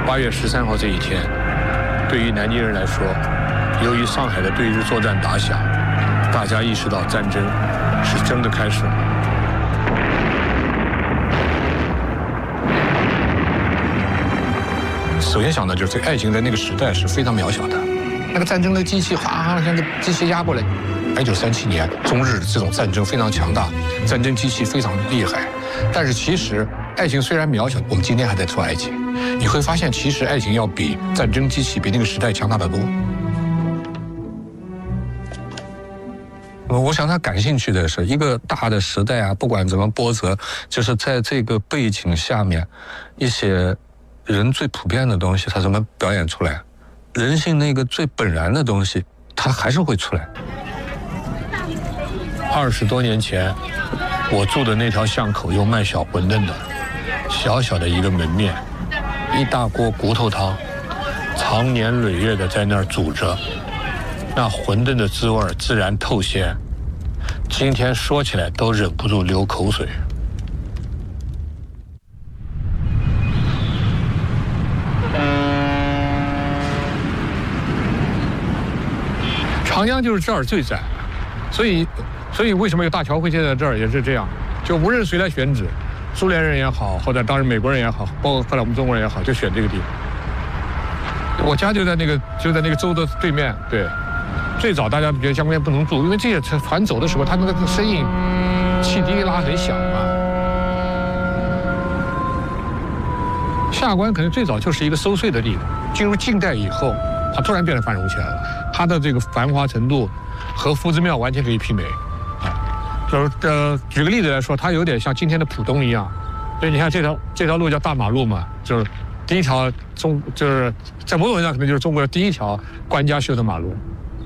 8月13号这一天，对于南京人来说，由于上海的对日作战打响，大家意识到战争是真的开始了。首先想到就是爱情在那个时代是非常渺小的，那个战争的机器哗像个机器压过来。1937年中日这种战争非常强大，战争机器非常厉害，但是其实爱情虽然渺小，我们今天还在说爱情，你会发现其实爱情要比战争机器比那个时代强大得多。我想他感兴趣的是一个大的时代啊，不管怎么波折，就是在这个背景下面，一些人最普遍的东西，他怎么表演出来？人性那个最本然的东西，它还是会出来。20多年前，我住的那条巷口有卖小馄饨的，小小的一个门面，一大锅骨头汤，长年累月的在那儿煮着，那馄饨的滋味自然透鲜。今天说起来都忍不住流口水。长江就是这儿最窄，所以为什么有大桥会建在这儿也是这样，就无论谁来选址，苏联人也好，或者当时美国人也好，包括后来我们中国人也好，就选这个地方。我家就在那个州的对面，对。最早大家觉得江边不能住，因为这些船走的时候，它那个声音，汽笛拉很响嘛。下关可能最早就是一个收税的地方，进入近代以后，它突然变得繁荣起来了。它的这个繁华程度和夫子庙完全可以媲美，就是举个例子来说，它有点像今天的浦东一样。所以你看这条路叫大马路嘛，就是第一条就是在某种意义上可能就是中国的第一条官家修的马路。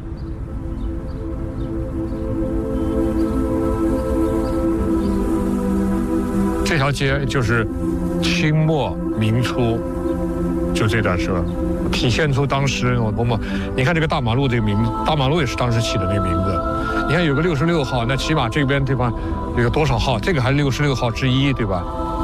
这条街就是清末民初，就这段车，体现出当时你看这个大马路这个名字，大马路也是当时起的那个名字。你看有个66号，那起码这边地方有多少号？这个还是66号之一，对吧？